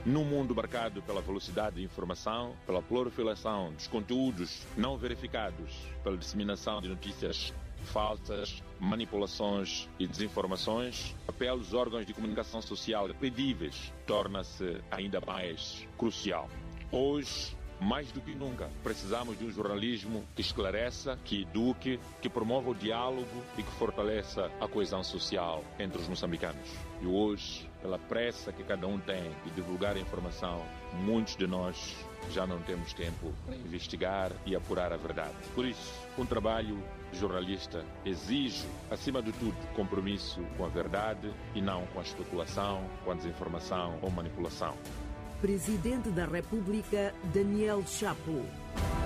Num mundo marcado pela velocidade de informação, pela proliferação dos conteúdos não verificados, pela disseminação de notícias falsas, manipulações e desinformações, o papel dos órgãos de comunicação social credíveis torna-se ainda mais crucial. Hoje, mais do que nunca, precisamos de um jornalismo que esclareça, que eduque, que promova o diálogo e que fortaleça a coesão social entre os moçambicanos. E hoje, pela pressa que cada um tem de divulgar a informação, muitos de nós já não temos tempo para investigar e apurar a verdade. Por isso, um trabalho jornalista exige, acima de tudo, compromisso com a verdade e não com a especulação, com a desinformação ou manipulação. Presidente da República, Daniel Chapo.